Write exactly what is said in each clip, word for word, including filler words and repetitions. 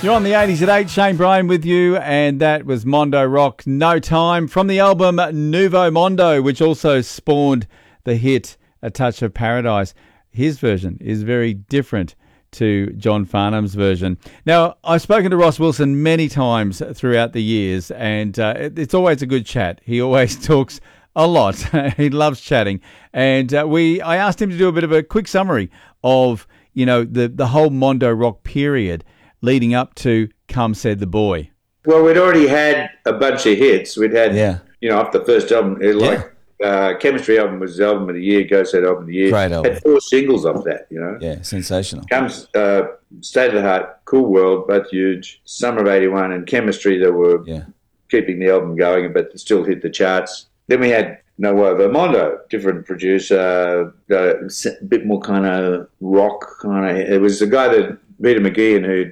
You're on the eighties at eight, Shane Bryan with you, and that was Mondo Rock, No Time, from the album Nouveau Mondo, which also spawned the hit A Touch of Paradise. His version is very different to John Farnham's version. Now, I've spoken to Ross Wilson many times throughout the years, and uh, it's always a good chat. He always talks a lot. He loves chatting. And uh, we, I asked him to do a bit of a quick summary of, you know, the, the whole Mondo Rock period leading up to Come Said the Boy. Well, we'd already had a bunch of hits. We'd had, yeah. you know, off the first album, it, Yeah. like uh, Chemistry album was the album of the year, Go Said album of the year. Great album. Had four singles off that, you know. Yeah, sensational. Comes uh, State of the Heart, Cool World, both huge. Summer of eighty-one and Chemistry that were Yeah. keeping the album going, but still hit the charts. Then we had Nouveau Mondo, different producer, uh, a bit more kind of rock kind of. It was the guy that Peter McGeehan who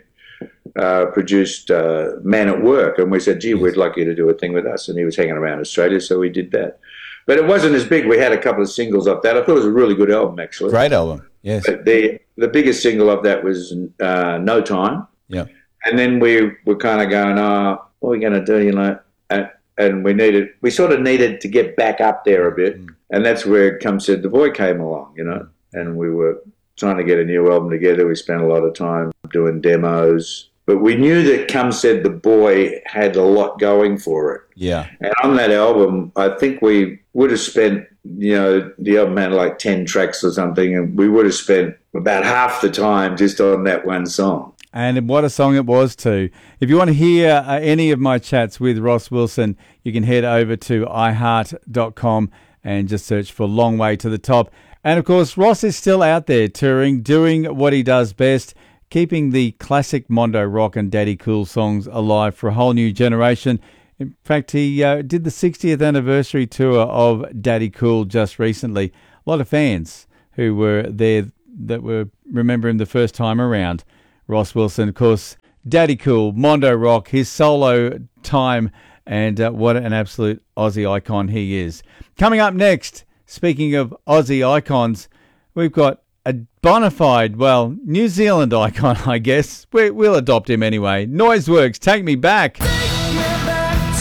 uh, produced uh, Man at Work, and we said, "Gee, we'd like you to do a thing with us." And he was hanging around Australia, so we did that. But it wasn't as big. We had a couple of singles off that. I thought it was a really good album, actually. Great album, yes. But the the biggest single of that was uh, No Time. Yeah. And then we were kind of going, "Oh, what are we going to do?" You know. And, And we needed, we sort of needed to get back up there a bit. Mm. And that's where Come Said the Boy came along, you know. And we were trying to get a new album together. We spent a lot of time doing demos. But we knew that Come Said the Boy had a lot going for it. Yeah. And on that album, I think we would have spent, you know, the album had like ten tracks or something. And we would have spent about half the time just on that one song. And what a song it was too. If you want to hear uh, any of my chats with Ross Wilson, you can head over to i heart dot com and just search for Long Way to the Top. And of course, Ross is still out there touring, doing what he does best, keeping the classic Mondo Rock and Daddy Cool songs alive for a whole new generation. In fact, he uh, did the sixtieth anniversary tour of Daddy Cool just recently. A lot of fans who were there that were remember him the first time around. Ross Wilson, of course, Daddy Cool, Mondo Rock, his solo time, and uh, what an absolute Aussie icon he is. Coming up next, speaking of Aussie icons, we've got a bona fide, well, New Zealand icon, I guess. We, we'll adopt him anyway. Noiseworks, Take Me Back. Take me back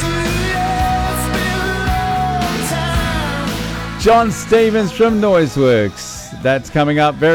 to yes, been a long time. John Stevens from Noiseworks. That's coming up very